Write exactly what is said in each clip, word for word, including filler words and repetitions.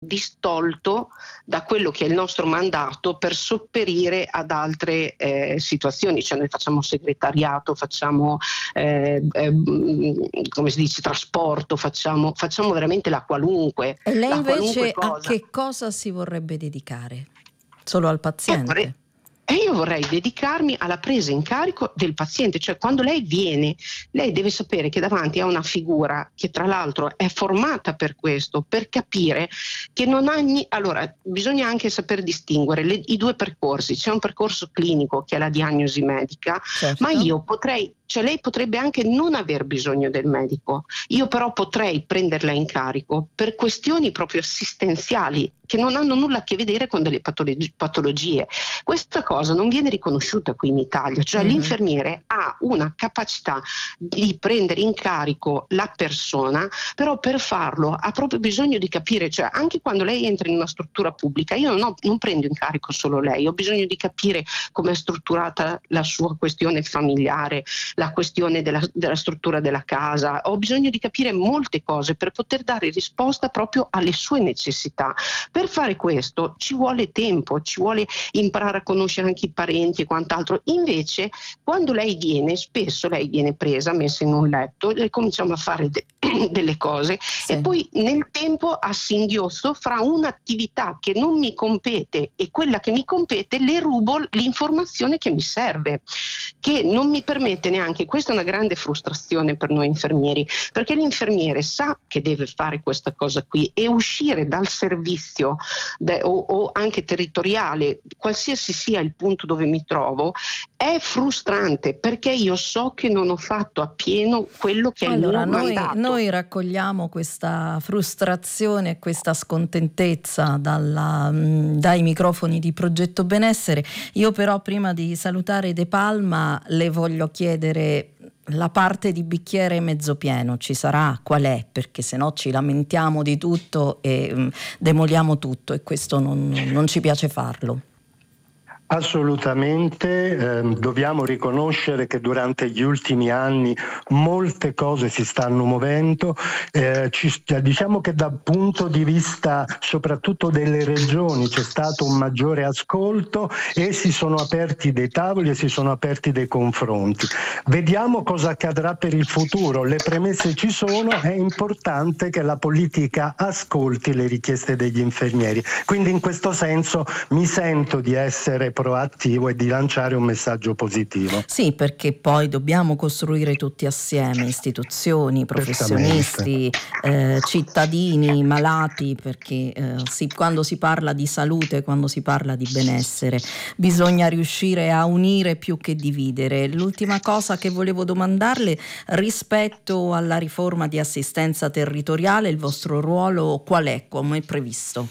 distolto da quello che è il nostro mandato per sopperire ad altre eh, situazioni, cioè noi facciamo segretariato, facciamo eh, eh, come si dice trasporto, facciamo, facciamo veramente la qualunque. E lei la invece cosa. a che cosa si vorrebbe dedicare? Solo al paziente? E io vorrei dedicarmi alla presa in carico del paziente, cioè quando lei viene, lei deve sapere che davanti a una figura che tra l'altro è formata per questo, per capire che non ha ni- allora bisogna anche saper distinguere le, i due percorsi. C'è un percorso clinico che è la diagnosi medica, certo. ma io potrei, cioè lei potrebbe anche non aver bisogno del medico, io però potrei prenderla in carico per questioni proprio assistenziali che non hanno nulla a che vedere con delle patologie. patologie. Questa cosa non viene riconosciuta qui in Italia, cioè mm-hmm. l'infermiere ha una capacità di prendere in carico la persona, però per farlo ha proprio bisogno di capire, cioè anche quando lei entra in una struttura pubblica, io non, ho, non prendo in carico solo lei, ho bisogno di capire come è strutturata la sua questione familiare, la questione della, della struttura della casa, ho bisogno di capire molte cose per poter dare risposta proprio alle sue necessità. Per fare questo ci vuole tempo, ci vuole imparare a conoscere anche i parenti e quant'altro. Invece quando lei viene, spesso lei viene presa, messa in un letto e cominciamo a fare de- delle cose sì. e poi nel tempo a singhiozzo fra un'attività che non mi compete e quella che mi compete le rubo l'informazione che mi serve, che non mi permette neanche, questa è una grande frustrazione per noi infermieri, perché l'infermiere sa che deve fare questa cosa qui e uscire dal servizio de, o, o anche territoriale, qualsiasi sia il punto dove mi trovo, è frustrante perché io so che non ho fatto appieno quello che allora, è il mio noi, mandato. Noi raccogliamo questa frustrazione e questa scontentezza dalla, dai microfoni di Progetto Benessere. Io però prima di salutare De Palma le voglio chiedere la parte di bicchiere mezzo pieno ci sarà? Qual è? Perché se no ci lamentiamo di tutto e um, demoliamo tutto e questo non, non ci piace farlo. Assolutamente, eh, dobbiamo riconoscere che durante gli ultimi anni molte cose si stanno muovendo, eh, ci, diciamo che dal punto di vista soprattutto delle regioni c'è stato un maggiore ascolto e si sono aperti dei tavoli e si sono aperti dei confronti. Vediamo cosa accadrà per il futuro, le premesse ci sono, è importante che la politica ascolti le richieste degli infermieri, quindi in questo senso mi sento di essere proattivo e di lanciare un messaggio positivo. Sì, perché poi dobbiamo costruire tutti assieme, istituzioni, professionisti, eh, cittadini, malati, perché eh, si, quando si parla di salute, quando si parla di benessere, bisogna riuscire a unire più che dividere. L'ultima cosa che volevo domandarle, rispetto alla riforma di assistenza territoriale, il vostro ruolo qual è, come è previsto?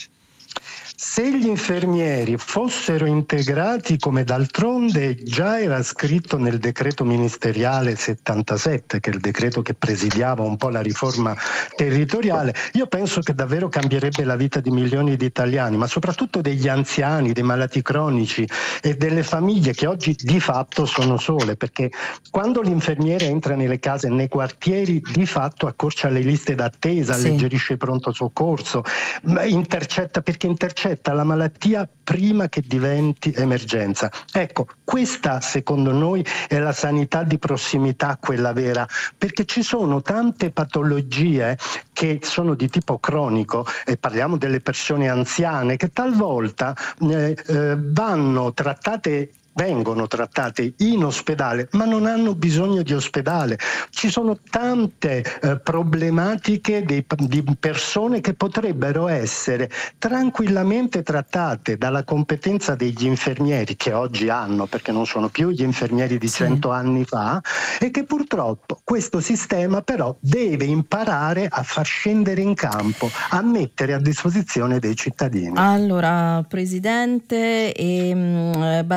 Se gli infermieri fossero integrati come d'altronde già era scritto nel decreto ministeriale settantasette, che è il decreto che presidiava un po' la riforma territoriale, io penso che davvero cambierebbe la vita di milioni di italiani, ma soprattutto degli anziani, dei malati cronici e delle famiglie che oggi di fatto sono sole, perché quando l'infermiere entra nelle case, nei quartieri, di fatto accorcia le liste d'attesa, sì. alleggerisce il pronto soccorso, intercetta perché intercetta la malattia prima che diventi emergenza. Ecco, questa secondo noi è la sanità di prossimità, quella vera, perché ci sono tante patologie che sono di tipo cronico e parliamo delle persone anziane che talvolta eh, eh, vanno trattate vengono trattate in ospedale ma non hanno bisogno di ospedale. Ci sono tante eh, problematiche di, di persone che potrebbero essere tranquillamente trattate dalla competenza degli infermieri che oggi hanno, perché non sono più gli infermieri di cento sì. anni fa, e che purtroppo questo sistema però deve imparare a far scendere in campo, a mettere a disposizione dei cittadini. Allora, Presidente e, um, Batani,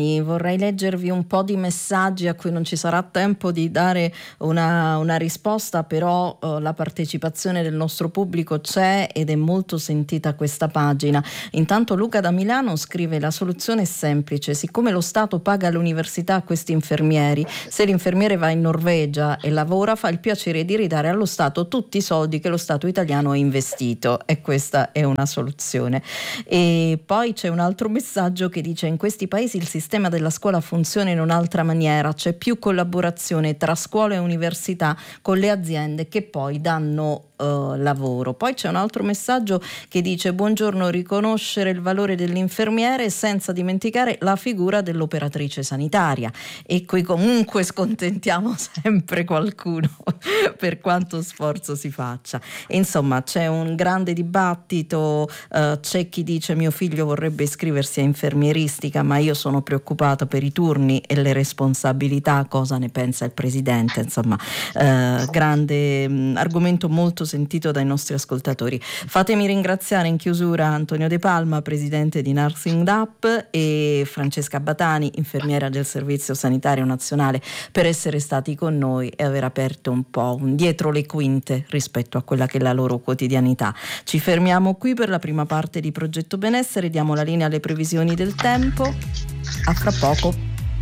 Babani, vorrei leggervi un po' di messaggi a cui non ci sarà tempo di dare una, una risposta, però uh, la partecipazione del nostro pubblico c'è ed è molto sentita questa pagina. Intanto Luca da Milano scrive: la soluzione è semplice, siccome lo Stato paga l'università a questi infermieri, se l'infermiere va in Norvegia e lavora fa il piacere di ridare allo Stato tutti i soldi che lo Stato italiano ha investito, e questa è una soluzione. E poi c'è un altro messaggio che dice: in questi paesi il sistema della scuola funziona in un'altra maniera, c'è più collaborazione tra scuola e università con le aziende che poi danno uh, lavoro. Poi c'è un altro messaggio che dice: buongiorno, riconoscere il valore dell'infermiere senza dimenticare la figura dell'operatrice sanitaria, e qui comunque scontentiamo sempre qualcuno per quanto sforzo si faccia. E insomma c'è un grande dibattito, uh, c'è chi dice mio figlio vorrebbe iscriversi a infermieristica ma io sono preoccupato per i turni e le responsabilità, cosa ne pensa il presidente? Insomma uh, grande mh, argomento molto sentito dai nostri ascoltatori. Fatemi ringraziare in chiusura Antonio De Palma, presidente di Nursing Up, e Francesca Batani, infermiera del Servizio Sanitario Nazionale, per essere stati con noi e aver aperto un po' un dietro le quinte rispetto a quella che è la loro quotidianità. Ci fermiamo qui per la prima parte di Progetto Benessere, diamo la linea alle previsioni del tempo. A fra poco.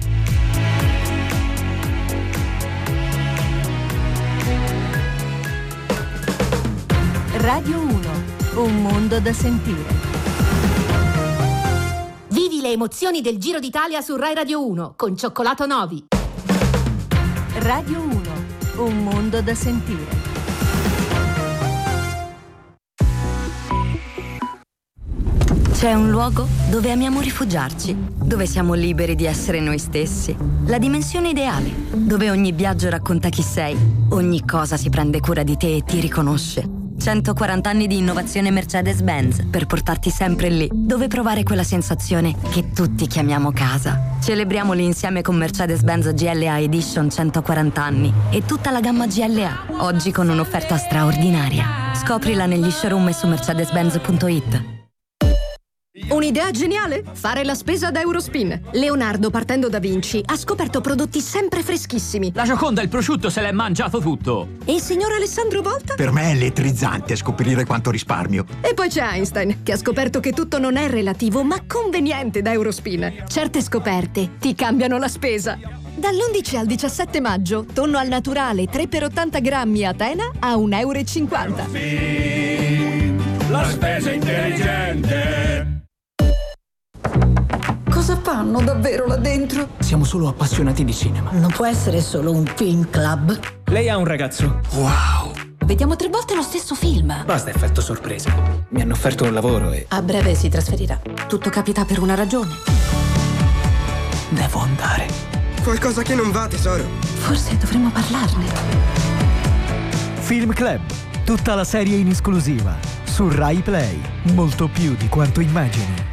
Radio uno, un mondo da sentire. Vivi le emozioni del Giro d'Italia su Rai Radio uno con Cioccolato Novi. Radio uno, un mondo da sentire. C'è un luogo dove amiamo rifugiarci, dove siamo liberi di essere noi stessi. La dimensione ideale, dove ogni viaggio racconta chi sei, ogni cosa si prende cura di te e ti riconosce. centoquaranta anni di innovazione Mercedes-Benz per portarti sempre lì, dove provare quella sensazione che tutti chiamiamo casa. Celebriamoli insieme con Mercedes-Benz G L A Edition centoquaranta anni e tutta la gamma G L A, oggi con un'offerta straordinaria. Scoprila negli showroom e su mercedes benz punto it. Un'idea geniale? Fare la spesa da Eurospin. Leonardo, partendo da Vinci, ha scoperto prodotti sempre freschissimi. La Gioconda, il prosciutto, se l'è mangiato tutto. E il signor Alessandro Volta? Per me è elettrizzante scoprire quanto risparmio. E poi c'è Einstein, che ha scoperto che tutto non è relativo, ma conveniente da Eurospin. Certe scoperte ti cambiano la spesa. Dall'undici al diciassette maggio, tonno al naturale tre per ottanta grammi Atena a un euro e cinquanta. Eurospin, la spesa intelligente. Cosa fanno davvero là dentro? Siamo solo appassionati di cinema. Non può essere solo un film club. Lei ha un ragazzo. Wow! Vediamo tre volte lo stesso film. Basta effetto sorpresa. Mi hanno offerto un lavoro e... A breve si trasferirà. Tutto capita per una ragione. Devo andare. Qualcosa che non va, tesoro. Forse dovremmo parlarne. Film Club. Tutta la serie in esclusiva. Su Rai Play. Molto più di quanto immagini.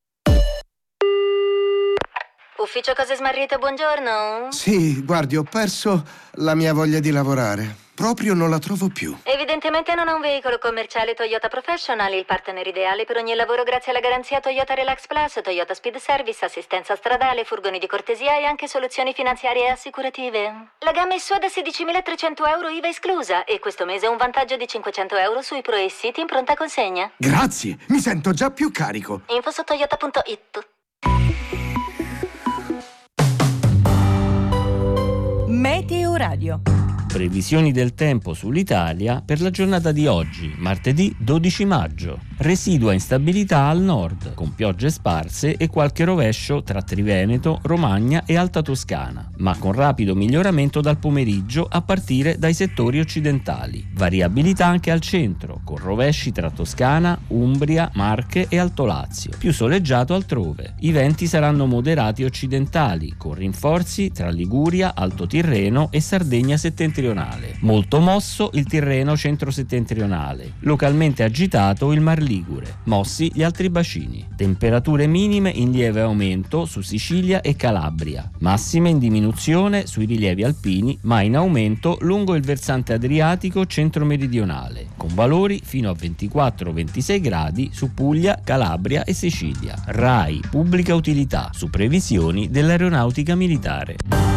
Ufficio Cose Smarrite, buongiorno. Sì, guardi, ho perso la mia voglia di lavorare. Proprio non la trovo più. Evidentemente non ha un veicolo commerciale Toyota Professional, il partner ideale per ogni lavoro grazie alla garanzia Toyota Relax Plus, Toyota Speed Service, assistenza stradale, furgoni di cortesia e anche soluzioni finanziarie e assicurative. La gamma è sua da sedicimilatrecento euro I V A esclusa e questo mese un vantaggio di cinquecento euro sui Pro e City in pronta consegna. Grazie, mi sento già più carico. Info su toyota punto it. Meteo Radio. Previsioni del tempo sull'Italia per la giornata di oggi, martedì dodici maggio. Residua instabilità al nord, con piogge sparse e qualche rovescio tra Triveneto, Romagna e Alta Toscana, ma con rapido miglioramento dal pomeriggio a partire dai settori occidentali. Variabilità anche al centro, con rovesci tra Toscana, Umbria, Marche e Alto Lazio. Più soleggiato altrove. I venti saranno moderati occidentali, con rinforzi tra Liguria, Alto Tirreno e Sardegna settentrionale. settentrionale. Molto mosso il Tirreno centro-settentrionale. Localmente agitato il Mar Ligure. Mossi gli altri bacini. Temperature minime in lieve aumento su Sicilia e Calabria. Massime in diminuzione sui rilievi alpini, ma in aumento lungo il versante adriatico centro-meridionale, con valori fino a ventiquattro ventisei gradi su Puglia, Calabria e Sicilia. RAI Pubblica Utilità, su previsioni dell'Aeronautica Militare.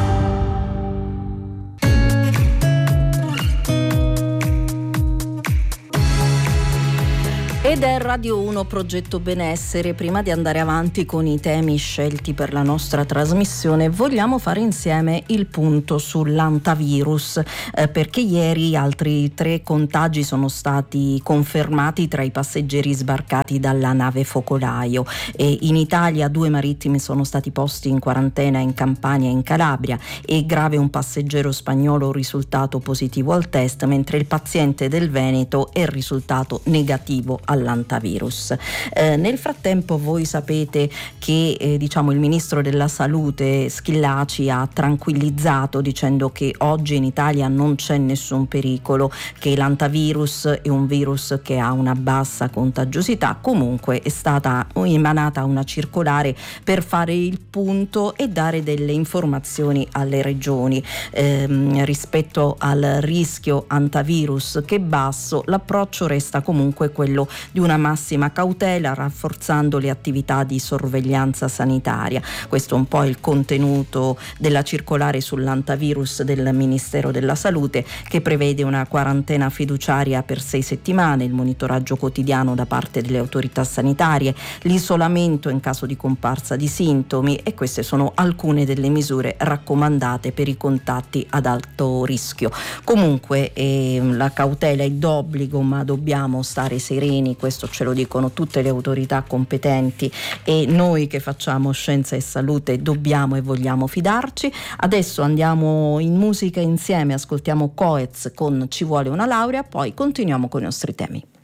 Ed è Radio uno Progetto Benessere. Prima di andare avanti con i temi scelti per la nostra trasmissione, vogliamo fare insieme il punto sull'antavirus, eh, perché ieri altri tre contagi sono stati confermati tra i passeggeri sbarcati dalla nave focolaio. E in Italia due marittimi sono stati posti in quarantena in Campania e in Calabria, e grave un passeggero spagnolo risultato positivo al test, mentre il paziente del Veneto è risultato negativo all'antavirus. Eh, nel frattempo voi sapete che eh, diciamo il ministro della salute Schillaci ha tranquillizzato dicendo che oggi in Italia non c'è nessun pericolo, che l'antavirus è un virus che ha una bassa contagiosità. Comunque è stata emanata una circolare per fare il punto e dare delle informazioni alle regioni eh, rispetto al rischio antavirus, che è basso. L'approccio resta comunque quello di una massima cautela, rafforzando le attività di sorveglianza sanitaria. Questo è un po' il contenuto della circolare sull'antavirus del Ministero della Salute, che prevede una quarantena fiduciaria per sei settimane, il monitoraggio quotidiano da parte delle autorità sanitarie, l'isolamento in caso di comparsa di sintomi, e queste sono alcune delle misure raccomandate per i contatti ad alto rischio. Comunque eh, la cautela è d'obbligo, ma dobbiamo stare sereni. Questo ce lo dicono tutte le autorità competenti, e noi che facciamo scienza e salute dobbiamo e vogliamo fidarci. Adesso andiamo in musica insieme, ascoltiamo Coez con Ci vuole una laurea, poi continuiamo con i nostri temi.